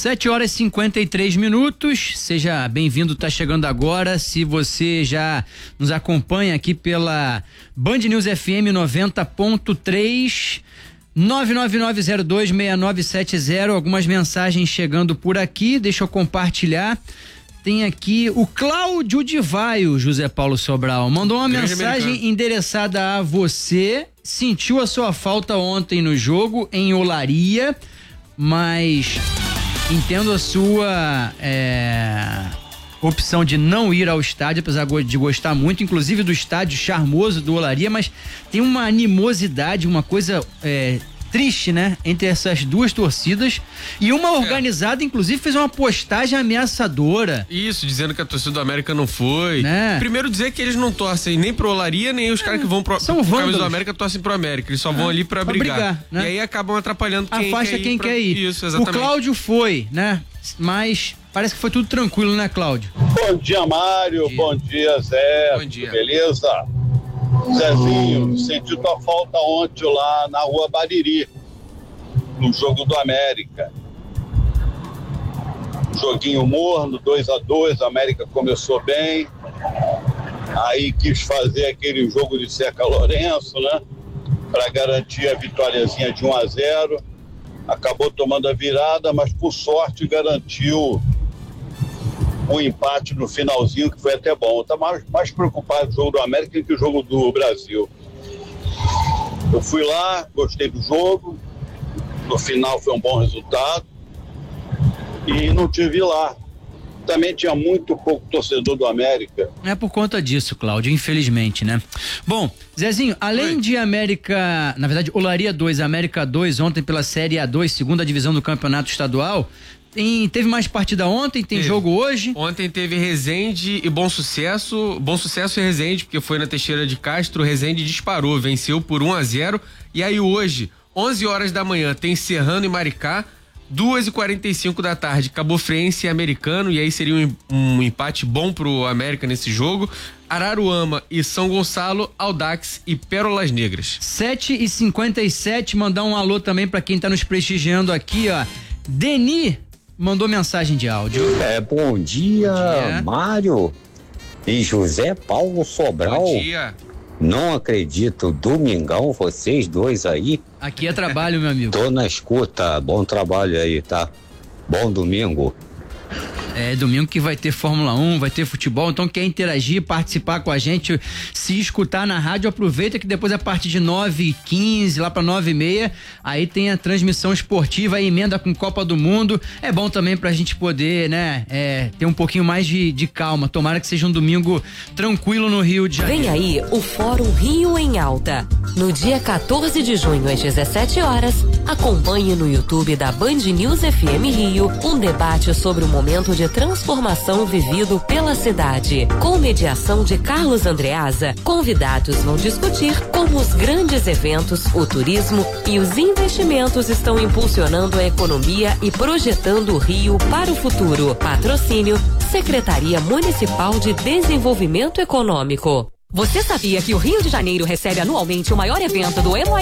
7h53. Seja bem-vindo, tá chegando agora. Se você já nos acompanha aqui pela Band News FM 90.3, 999026970, algumas mensagens chegando por aqui, deixa eu compartilhar. Tem aqui o Cláudio de Vaio, José Paulo Sobral, mandou uma mensagem endereçada a você. Sentiu a sua falta ontem no jogo em Olaria, mas entendo a sua opção de não ir ao estádio, apesar de gostar muito, inclusive do estádio charmoso do Olaria, mas tem uma animosidade, uma coisa triste, né? Entre essas duas torcidas, e uma organizada, inclusive, fez uma postagem ameaçadora. Isso, dizendo que a torcida do América não foi. Né? Primeiro dizer que eles não torcem nem pro Olaria, nem os caras que vão pro camisa do América torcem pro América. Eles só vão ali pra brigar. Né? E aí acabam atrapalhando quem quer ir. Isso, exatamente. O Cláudio foi, né? Mas parece que foi tudo tranquilo, né, Cláudio? Bom dia, Mário. Bom dia, Zé. Bom dia. Beleza? Zezinho, senti tua falta ontem lá na Rua Bariri, no jogo do América. Joguinho morno, 2-2, a América começou bem, aí quis fazer aquele jogo de Seca Lourenço, né, para garantir a vitóriazinha de 1-0, acabou tomando a virada, mas por sorte garantiu um empate no finalzinho, que foi até bom. Eu estava mais preocupado com o jogo do América do que o jogo do Brasil. Eu fui lá, gostei do jogo, no final foi um bom resultado e não tive lá. Também tinha muito pouco torcedor do América. É por conta disso, Cláudio, infelizmente, né? Bom, Zezinho, além de América, na verdade, Olaria 2, América 2, ontem pela Série A2, segunda divisão do Campeonato Estadual, teve mais partida ontem, tem jogo hoje? Ontem teve Resende e Bom Sucesso e Resende, porque foi na Teixeira de Castro, Resende disparou, venceu por 1-0, e aí hoje, 11 horas da manhã, tem Serrano e Maricá, 2h45 da tarde, Cabofrense e Americano, e aí seria um empate bom pro América nesse jogo. Araruama e São Gonçalo, Audax e Pérolas Negras. 7h57, mandar um alô também pra quem tá nos prestigiando aqui, ó. Deni mandou mensagem de áudio. Bom dia, Mário e José Paulo Sobral. Bom dia. Não acredito, domingão, vocês dois aí. Aqui é trabalho, meu amigo. Tô na escuta, bom trabalho aí, tá? Bom domingo. Domingo que vai ter Fórmula 1, vai ter futebol, então quer interagir, participar com a gente, se escutar na rádio, aproveita que depois a partir de 9h15, lá pra 9h30, aí tem a transmissão esportiva, aí emenda com Copa do Mundo, é bom também pra gente poder, né, ter um pouquinho mais de calma, tomara que seja um domingo tranquilo no Rio de Janeiro. Vem aí o Fórum Rio em Alta, no dia 14 de junho às 17 horas, acompanhe no YouTube da Band News FM Rio, um debate sobre o momento de transformação vivido pela cidade. Com mediação de Carlos Andreasa, convidados vão discutir como os grandes eventos, o turismo e os investimentos estão impulsionando a economia e projetando o Rio para o futuro. Patrocínio: Secretaria Municipal de Desenvolvimento Econômico. Você sabia que o Rio de Janeiro recebe anualmente o maior evento do